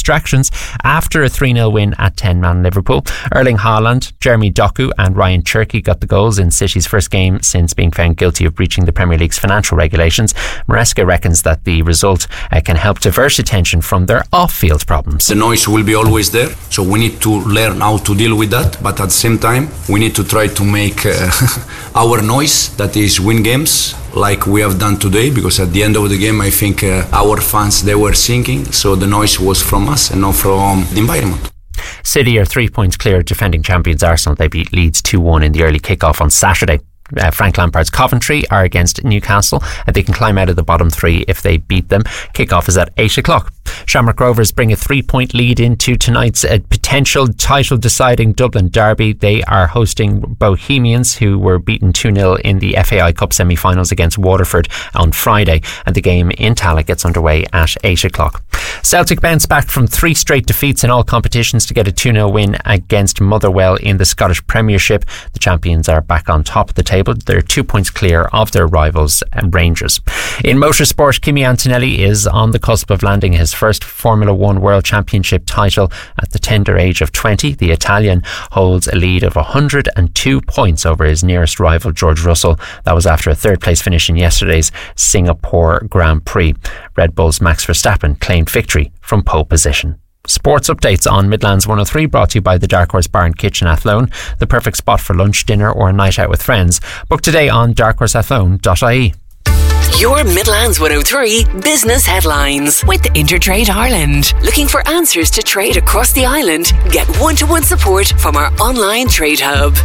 distractions after a 3-0 win at 10-man Liverpool. Erling Haaland, Jeremy Doku and Ryan Cherky got the goals in City's first game since being found guilty of breaching the Premier League's financial regulations. Maresca reckons that the result can help divert attention from their off-field problems. The noise will be always there, so we need to learn how to deal with that, but at the same time we need to try to make our noise, that is win games like we have done today, because at the end of the game I think our fans, they were singing, so the noise was from us and not from the environment. City are 3 points clear of defending champions Arsenal. They beat Leeds 2-1 in the early kick-off on Saturday. Frank Lampard's Coventry are against Newcastle, and they can climb out of the bottom three if they beat them. Kick-off is at 8 o'clock. Shamrock Rovers bring a 3-point lead into tonight's potential title-deciding Dublin derby. They are hosting Bohemians, who were beaten 2-0 in the FAI Cup semi-finals against Waterford on Friday, and the game in Tallaght gets underway at 8 o'clock. Celtic bounce back from 3 straight defeats in all competitions to get a 2-0 win against Motherwell in the Scottish Premiership. The champions are back on top of the table. They're 2 points clear of their rivals and Rangers. In motorsport, Kimi Antonelli is on the cusp of landing his first Formula 1 World Championship title at the tender age of 20. The Italian holds a lead of 102 points over his nearest rival George Russell. That was after a third place finish in yesterday's Singapore Grand Prix. Red Bull's Max Verstappen claimed victory from pole position. Sports updates on Midlands 103 brought to you by the Dark Horse Bar and Kitchen Athlone, the perfect spot for lunch, dinner or a night out with friends. Book today on darkhorseathlone.ie. Your Midlands 103 business headlines with Intertrade Ireland. Looking for answers to trade across the island? Get one-to-one support from our online trade hub.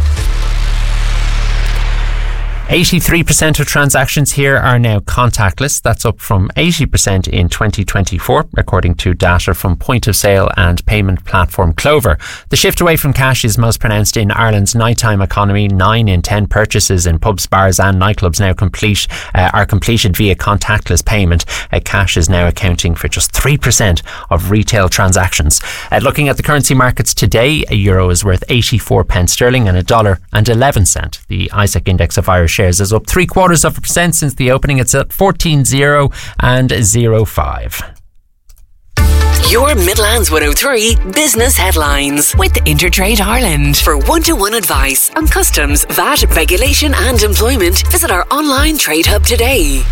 83% of transactions here are now contactless. That's up from 80% in 2024, according to data from point of sale and payment platform Clover. The shift away from cash is most pronounced in Ireland's nighttime economy. 9 in 10 purchases in pubs, bars and nightclubs now are completed via contactless payment. Cash is now accounting for just 3% of retail transactions. Looking at the currency markets today, a euro is worth 84 pence sterling and $1.11. The ISEC index of Irish shares is up 0.75% since the opening. It's at 14.005. Your Midlands 103 business headlines with Intertrade Ireland. For one-to-one advice on customs, VAT, regulation and employment, visit our online trade hub today.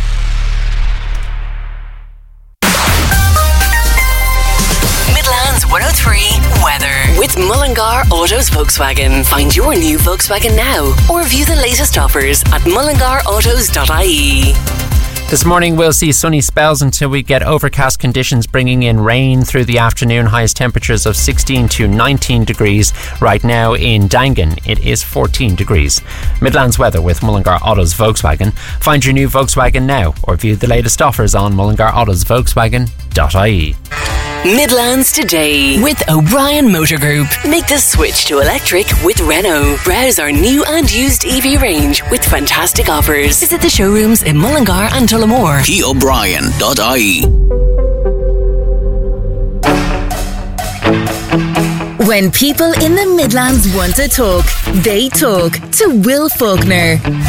Midlands 103 weather with Mullingar Autos Volkswagen. Find your new Volkswagen now or view the latest offers at mullingarautos.ie. This morning we'll see sunny spells until we get overcast conditions bringing in rain through the afternoon. Highest temperatures of 16 to 19 degrees. Right now in Dangan it is 14 degrees. Midlands weather with Mullingar Autos Volkswagen. Find your new Volkswagen now or view the latest offers on mullingarautos.ie. Midlands Today with O'Brien Motor Group. Make the switch to electric with Renault. Browse our new and used EV range with fantastic offers. Visit the showrooms in Mullingar and Tullamore. PO'Brien.ie. When people in the Midlands want to talk, they talk to Will Faulkner.